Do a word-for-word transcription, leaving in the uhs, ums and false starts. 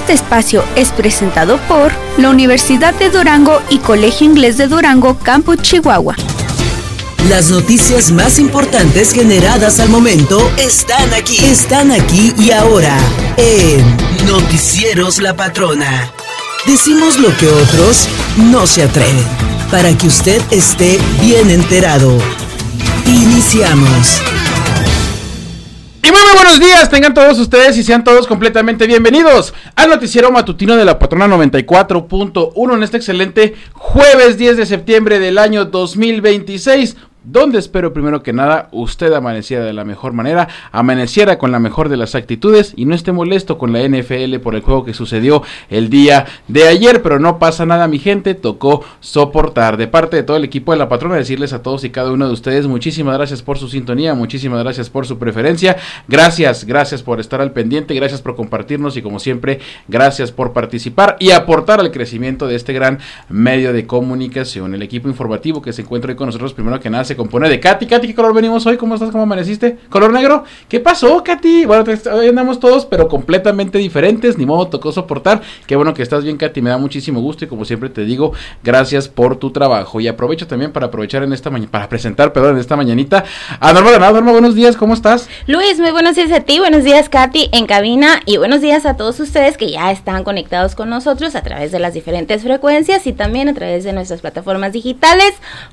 Este espacio es presentado por la Universidad de Durango y Colegio Inglés de Durango, Campus Chihuahua. Las noticias más importantes generadas al momento están aquí. Están aquí y ahora en Noticieros La Patrona. Decimos lo que otros no se atreven, para que usted esté bien enterado. Iniciamos. Y muy, muy buenos días, tengan todos ustedes y sean todos completamente bienvenidos al noticiero matutino de La Patrona noventa y cuatro punto uno en este excelente jueves diez de septiembre del año dos mil veintiséis, donde espero primero que nada usted amaneciera de la mejor manera, amaneciera con la mejor de las actitudes y no esté molesto con la N F L por el juego que sucedió el día de ayer, pero no pasa nada mi gente, tocó soportar. De parte de todo el equipo de La Patrona, decirles a todos y cada uno de ustedes muchísimas gracias por su sintonía, muchísimas gracias por su preferencia, gracias, gracias por estar al pendiente, gracias por compartirnos y como siempre, gracias por participar y aportar al crecimiento de este gran medio de comunicación. El equipo informativo que se encuentra hoy con nosotros, primero que nada, se compone de Katy. Katy, ¿qué color venimos hoy? ¿Cómo estás? ¿Cómo amaneciste? ¿Color negro? ¿Qué pasó, Katy? Bueno, hoy andamos todos, pero completamente diferentes, ni modo, tocó soportar. Qué bueno que estás bien, Katy, me da muchísimo gusto y como siempre te digo, gracias por tu trabajo. Y aprovecho también para aprovechar en esta mañana, para presentar, perdón, en esta mañanita a Norma Granado. Norma, buenos días, ¿cómo estás? Luis, muy buenos días a ti, buenos días, Katy, en cabina, y buenos días a todos ustedes que ya están conectados con nosotros a través de las diferentes frecuencias y también a través de nuestras plataformas digitales.